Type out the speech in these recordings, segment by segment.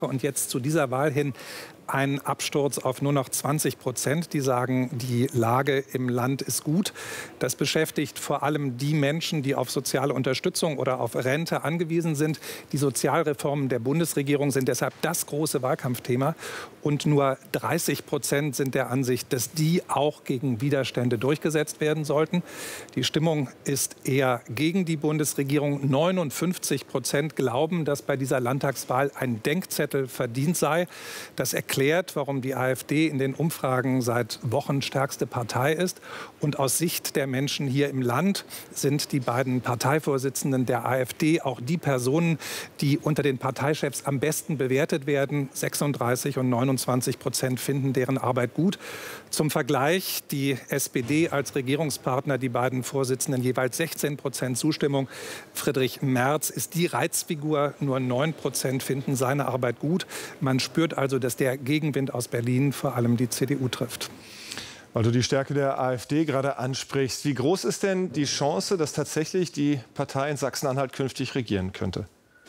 Und jetzt zu dieser Wahl hin ein Absturz auf nur noch 20%. Die sagen, die Lage im Land ist gut. Das beschäftigt vor allem die Menschen, die auf soziale Unterstützung oder auf Rente angewiesen sind. Die Sozialreformen der Bundesregierung sind deshalb das große Wahlkampfthema. Und nur 30% sind der Ansicht, dass die auch gegen Widerstände durchgesetzt werden sollten. Die Stimmung ist eher gegen die Bundesregierung. 59% glauben, dass bei dieser Landtagswahl ein Denkzettel verdient sei. Das erklärt, warum die AfD in den Umfragen seit Wochen stärkste Partei ist. Und aus Sicht der Menschen hier im Land sind die beiden Parteivorsitzenden der AfD auch die Personen, die unter den Parteichefs am besten bewertet werden. 36 und 29% finden deren Arbeit gut. Zum Vergleich, die SPD als Regierungspartner, die beiden Vorsitzenden jeweils 16% Zustimmung. Friedrich Merz ist die Reizfigur, nur 9% finden seine Arbeit gut. Man spürt also, dass der Gegenwind aus Berlin vor allem die CDU trifft. Weil du die Stärke der AfD gerade ansprichst, wie groß ist denn die Chance, dass tatsächlich die Partei in Sachsen-Anhalt künftig regieren könnte?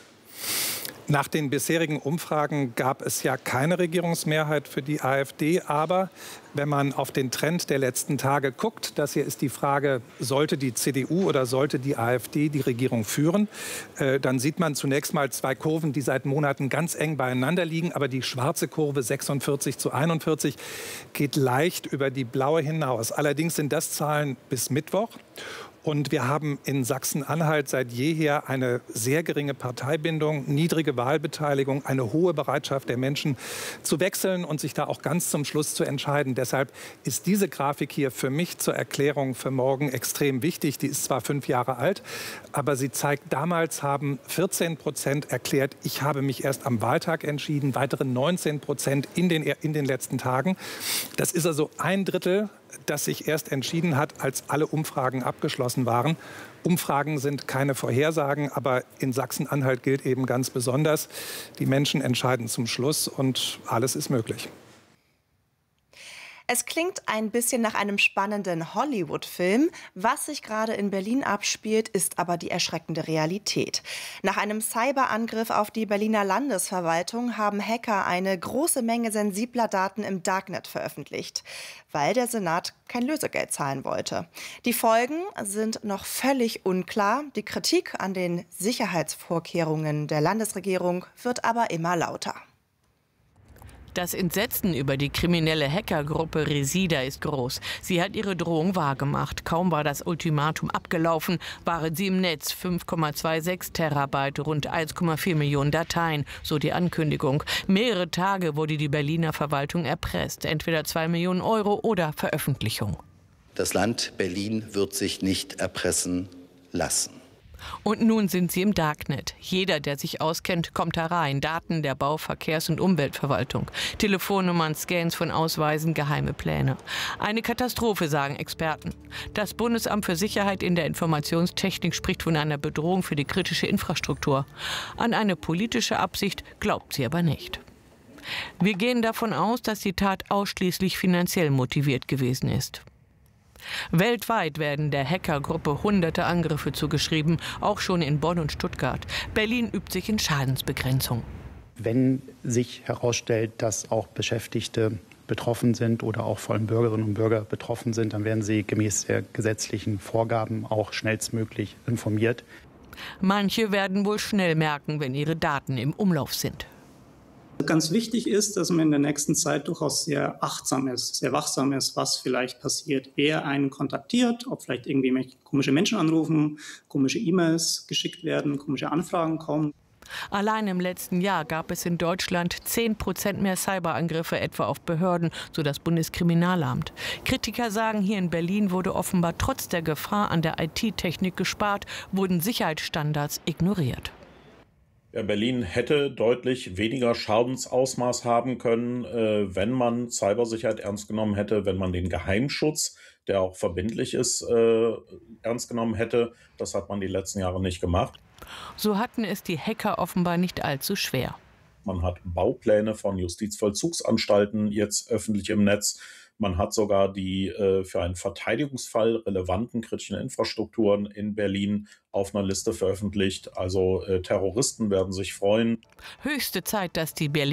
Nach den bisherigen Umfragen gab es ja keine Regierungsmehrheit für die AfD. Aber wenn man auf den Trend der letzten Tage guckt, das hier ist die Frage, sollte die CDU oder sollte die AfD die Regierung führen, dann sieht man zunächst mal zwei Kurven, die seit Monaten ganz eng beieinander liegen. Aber die schwarze Kurve 46:41 geht leicht über die blaue hinaus. Allerdings sind das Zahlen bis Mittwoch. Und wir haben in Sachsen-Anhalt seit jeher eine sehr geringe Parteibindung, niedrige Wahlbeteiligung, eine hohe Bereitschaft der Menschen zu wechseln und sich da auch ganz zum Schluss zu entscheiden. Deshalb ist diese Grafik hier für mich zur Erklärung für morgen extrem wichtig. Die ist zwar 5 Jahre alt, aber sie zeigt, damals haben 14% erklärt, ich habe mich erst am Wahltag entschieden, weitere 19% in den letzten Tagen. Das ist also 1/3, das sich erst entschieden hat, als alle Umfragen abgeschlossen waren. Umfragen sind keine Vorhersagen, aber in Sachsen-Anhalt gilt eben ganz besonders, die Menschen entscheiden zum Schluss und alles ist möglich. Es klingt ein bisschen nach einem spannenden Hollywood-Film. Was sich gerade in Berlin abspielt, ist aber die erschreckende Realität. Nach einem Cyberangriff auf die Berliner Landesverwaltung haben Hacker eine große Menge sensibler Daten im Darknet veröffentlicht, weil der Senat kein Lösegeld zahlen wollte. Die Folgen sind noch völlig unklar. Die Kritik an den Sicherheitsvorkehrungen der Landesregierung wird aber immer lauter. Das Entsetzen über die kriminelle Hackergruppe Resida ist groß. Sie hat ihre Drohung wahrgemacht. Kaum war das Ultimatum abgelaufen, waren sie im Netz. 5,26 Terabyte, rund 1,4 Millionen Dateien, so die Ankündigung. Mehrere Tage wurde die Berliner Verwaltung erpresst. Entweder 2 Millionen Euro oder Veröffentlichung. Das Land Berlin wird sich nicht erpressen lassen. Und nun sind sie im Darknet. Jeder, der sich auskennt, kommt da rein. Daten der Bau-, Verkehrs- und Umweltverwaltung. Telefonnummern, Scans von Ausweisen, geheime Pläne. Eine Katastrophe, sagen Experten. Das Bundesamt für Sicherheit in der Informationstechnik spricht von einer Bedrohung für die kritische Infrastruktur. An eine politische Absicht glaubt sie aber nicht. Wir gehen davon aus, dass die Tat ausschließlich finanziell motiviert gewesen ist. Weltweit werden der Hackergruppe hunderte Angriffe zugeschrieben, auch schon in Bonn und Stuttgart. Berlin übt sich in Schadensbegrenzung. Wenn sich herausstellt, dass auch Beschäftigte betroffen sind oder auch vor allem Bürgerinnen und Bürger betroffen sind, dann werden sie gemäß der gesetzlichen Vorgaben auch schnellstmöglich informiert. Manche werden wohl schnell merken, wenn ihre Daten im Umlauf sind. Ganz wichtig ist, dass man in der nächsten Zeit durchaus sehr achtsam ist, sehr wachsam ist, was vielleicht passiert, wer einen kontaktiert, ob vielleicht irgendwie komische Menschen anrufen, komische E-Mails geschickt werden, komische Anfragen kommen. Allein im letzten Jahr gab es in Deutschland 10% mehr Cyberangriffe, etwa auf Behörden, so das Bundeskriminalamt. Kritiker sagen, hier in Berlin wurde offenbar trotz der Gefahr an der IT-Technik gespart, wurden Sicherheitsstandards ignoriert. Ja, Berlin hätte deutlich weniger Schadensausmaß haben können, wenn man Cybersicherheit ernst genommen hätte, wenn man den Geheimschutz, der auch verbindlich ist, ernst genommen hätte. Das hat man die letzten Jahre nicht gemacht. So hatten es die Hacker offenbar nicht allzu schwer. Man hat Baupläne von Justizvollzugsanstalten jetzt öffentlich im Netz. Man hat sogar die für einen Verteidigungsfall relevanten kritischen Infrastrukturen in Berlin auf einer Liste veröffentlicht. Also Terroristen werden sich freuen. Höchste Zeit, dass die Berliner